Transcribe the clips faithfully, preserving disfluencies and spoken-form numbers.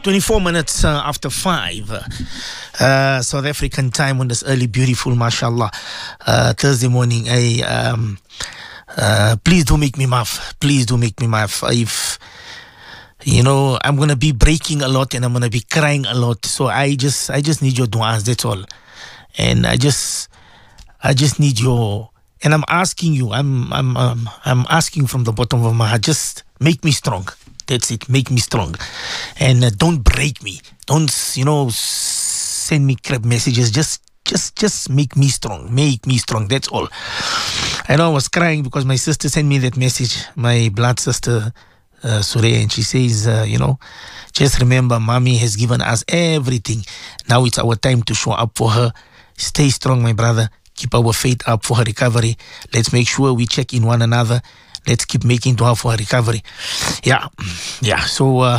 twenty-four minutes uh, after five, uh, South African time on this early, beautiful, mashallah, uh, Thursday morning. I, um, uh, please do make me laugh. Please do make me laugh. If, you know, I'm going to be breaking a lot and I'm going to be crying a lot. So I just, I just need your du'as, that's all. And I just, I just need your, and I'm asking you, I'm, I'm, um, I'm asking from the bottom of my heart, just make me strong. That's it. Make me strong. And uh, don't break me. Don't, you know, send me crap messages. Just, just, just make me strong. Make me strong. That's all. I know I was crying because my sister sent me that message, my blood sister, uh, Surya, and she says, uh, you know, just remember, mommy has given us everything. Now it's our time to show up for her. Stay strong, my brother. Keep our faith up for her recovery. Let's make sure we check in one another. Let's keep making dua for her recovery. Yeah, yeah. So uh,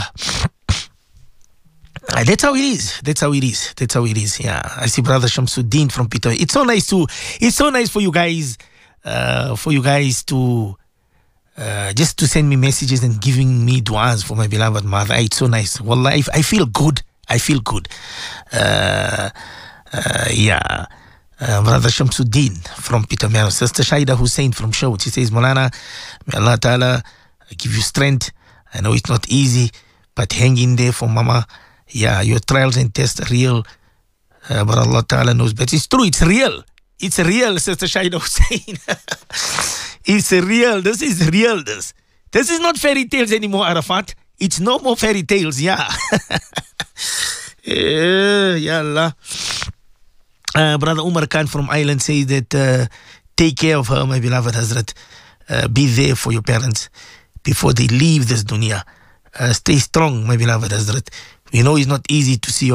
that's how it is. That's how it is. That's how it is. Yeah. I see Brother Shamsuddin from Peter. It's so nice to. It's so nice for you guys. Uh, for you guys to uh, just to send me messages and giving me duas for my beloved mother. It's so nice. Wallah, I, I feel good. I feel good. Uh, uh, yeah. Uh, Brother Shamsuddin from Peter Mel, Sister Shaida Hussein from Show. She says, Molana, may Allah Ta'ala give you strength. I know it's not easy, but hang in there for Mama. Yeah, your trials and tests are real, uh, but Allah Ta'ala knows better. It's true, it's real. It's real, Sister Shaida Hussein. It's real. This is real, this. This is not fairy tales anymore, Arafat. It's no more fairy tales, yeah. uh, ya Allah. Uh, Brother Umar Khan from Ireland says that uh, take care of her, my beloved Hazrat. Uh, be there for your parents before they leave this dunya. Uh, stay strong, my beloved Hazrat. We know it's not easy to see your